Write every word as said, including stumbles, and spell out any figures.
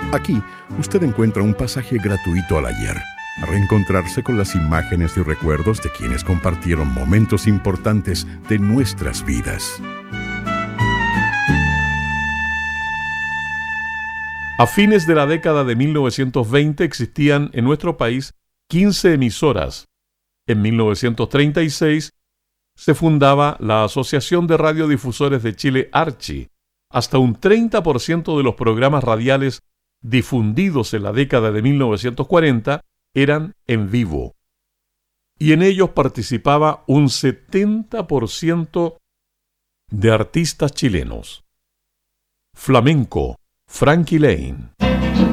Aquí usted encuentra un pasaje gratuito al ayer, a reencontrarse con las imágenes y recuerdos de quienes compartieron momentos importantes de nuestras vidas. A fines de la década de mil novecientos veinte existían en nuestro país quince emisoras. En mil novecientos treinta y seis se fundaba la Asociación de Radiodifusores de Chile, ARCHI. Hasta un treinta por ciento de los programas radiales difundidos en la década de mil novecientos cuarenta eran en vivo. Y en ellos participaba un setenta por ciento de artistas chilenos. Flamenco, Frankie Lane.